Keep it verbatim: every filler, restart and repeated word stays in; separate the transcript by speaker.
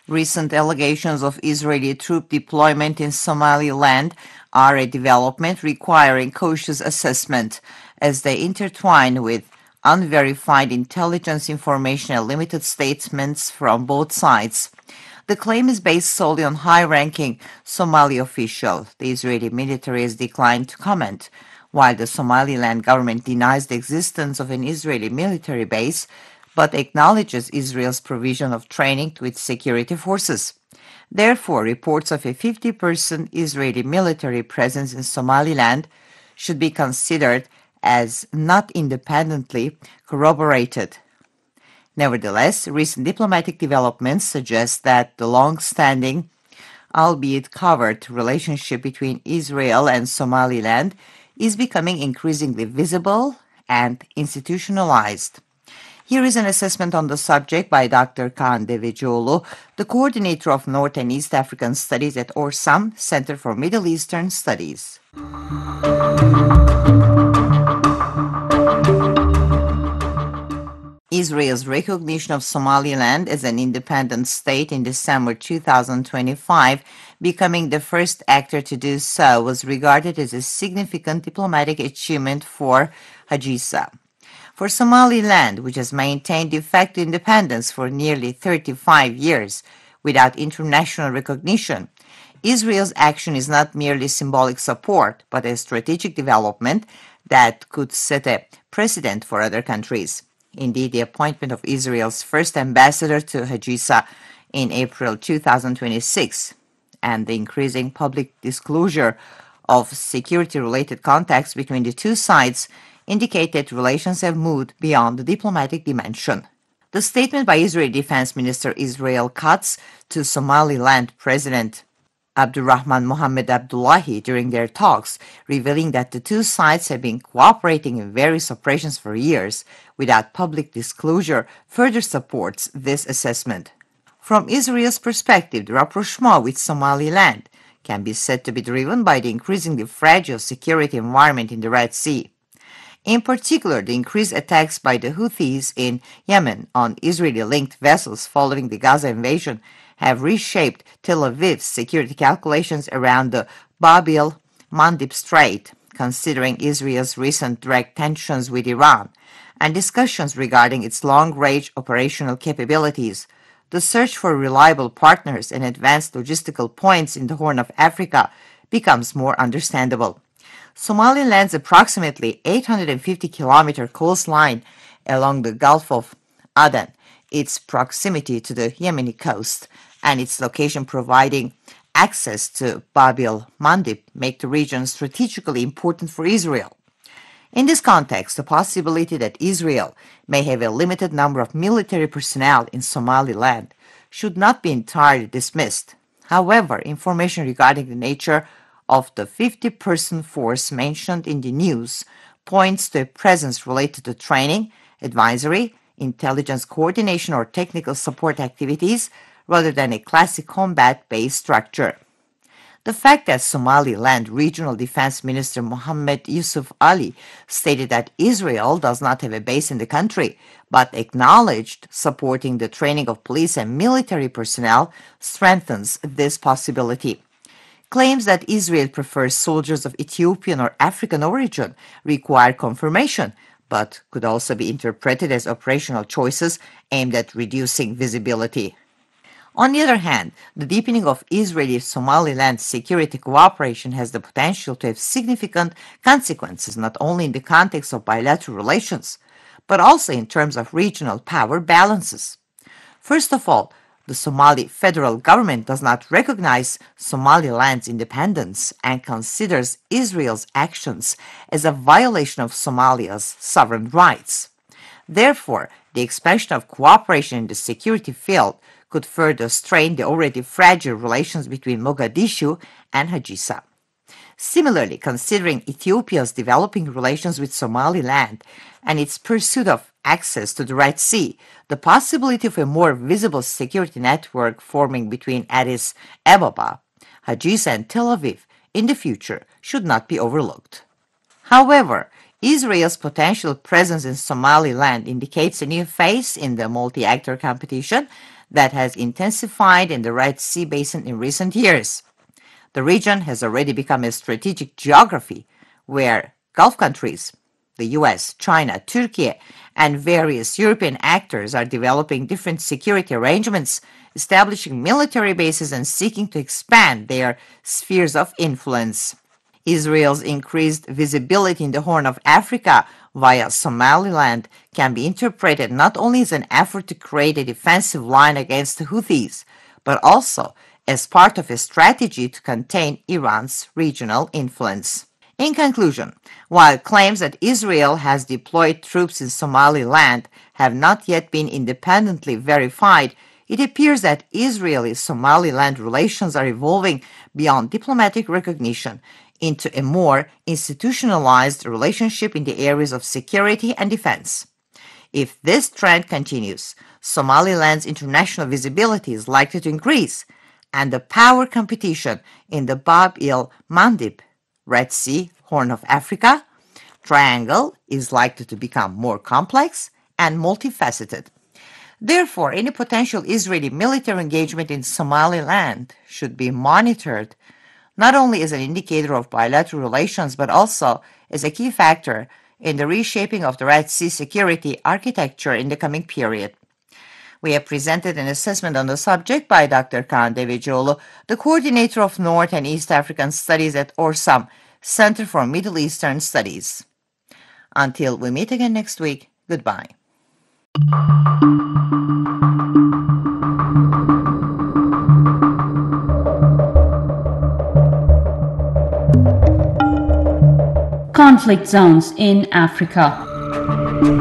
Speaker 1: Recent allegations of Israeli troop deployment in Somaliland are a development requiring cautious assessment as they intertwine with unverified intelligence information and limited statements from both sides. The claim is based solely on high-ranking Somali officials. The Israeli military has declined to comment, while the Somaliland government denies the existence of an Israeli military base but acknowledges Israel's provision of training to its security forces. Therefore, reports of a fifty-person Israeli military presence in Somaliland should be considered as not independently corroborated. Nevertheless, recent diplomatic developments suggest that the long-standing, albeit covert, relationship between Israel and Somaliland is becoming increasingly visible and institutionalized. Here is an assessment on the subject by Doctor Kaan Devecioğlu, the coordinator of North and East African Studies at Orsam, Center for Middle Eastern Studies. Israel's recognition of Somaliland as an independent state in December two thousand twenty-five, becoming the first actor to do so, was regarded as a significant diplomatic achievement for Hajisa. For Somaliland, which has maintained de facto independence for nearly thirty-five years without international recognition, Israel's action is not merely symbolic support, but a strategic development that could set a precedent for other countries. Indeed, the appointment of Israel's first ambassador to Hajisa in April two thousand twenty-six and the increasing public disclosure of security-related contacts between the two sides indicate that relations have moved beyond the diplomatic dimension. The statement by Israeli Defense Minister Israel Katz to Somaliland President Abdurrahman Mohammed Abdullahi during their talks, revealing that the two sides have been cooperating in various operations for years without public disclosure, further supports this assessment. From Israel's perspective, the rapprochement with Somaliland can be said to be driven by the increasingly fragile security environment in the Red Sea. In particular, the increased attacks by the Houthis in Yemen on Israeli-linked vessels following the Gaza invasion have reshaped Tel Aviv's security calculations around the Bab el-Mandeb Strait, considering Israel's recent direct tensions with Iran and discussions regarding its long-range operational capabilities. The search for reliable partners and advanced logistical points in the Horn of Africa becomes more understandable. Somaliland's approximately eight hundred fifty kilometer coastline along the Gulf of Aden, its proximity to the Yemeni coast, and its location providing access to Bab el-Mandeb make the region strategically important for Israel. In this context, the possibility that Israel may have a limited number of military personnel in Somaliland should not be entirely dismissed. However, information regarding the nature of the fifty-person force mentioned in the news points to a presence related to training, advisory, intelligence coordination, or technical support activities rather than a classic combat-based structure. The fact that Somaliland Regional Defense Minister Mohammed Yusuf Ali stated that Israel does not have a base in the country, but acknowledged supporting the training of police and military personnel strengthens this possibility. Claims that Israel prefers soldiers of Ethiopian or African origin require confirmation, but could also be interpreted as operational choices aimed at reducing visibility. On the other hand, the deepening of Israeli-Somaliland security cooperation has the potential to have significant consequences not only in the context of bilateral relations, but also in terms of regional power balances. First of all, the Somali federal government does not recognize Somaliland's independence and considers Israel's actions as a violation of Somalia's sovereign rights. Therefore, the expansion of cooperation in the security field could further strain the already fragile relations between Mogadishu and Hajisa. Similarly, considering Ethiopia's developing relations with Somaliland and its pursuit of access to the Red Sea, the possibility of a more visible security network forming between Addis Ababa, Hajisa, and Tel Aviv in the future should not be overlooked. However, Israel's potential presence in Somaliland indicates a new phase in the multi-actor competition that has intensified in the Red Sea basin in recent years. The region has already become a strategic geography where Gulf countries, the U S, China, Turkey, and various European actors are developing different security arrangements, establishing military bases, and seeking to expand their spheres of influence. Israel's increased visibility in the Horn of Africa via Somaliland can be interpreted not only as an effort to create a defensive line against the Houthis, but also as part of a strategy to contain Iran's regional influence. In conclusion, while claims that Israel has deployed troops in Somaliland have not yet been independently verified, it appears that Israeli-Somaliland relations are evolving beyond diplomatic recognition into a more institutionalized relationship in the areas of security and defense. If this trend continues, Somaliland's international visibility is likely to increase, and the power competition in the Bab el Mandeb, Red Sea, Horn of Africa triangle is likely to become more complex and multifaceted. Therefore, any potential Israeli military engagement in Somaliland should be monitored not only as an indicator of bilateral relations, but also as a key factor in the reshaping of the Red Sea security architecture in the coming period. We have presented an assessment on the subject by Doctor Kaan Devecioğlu, the coordinator of North and East African Studies at Orsam, Center for Middle Eastern Studies. Until we meet again next week, goodbye.
Speaker 2: Conflict zones in Africa.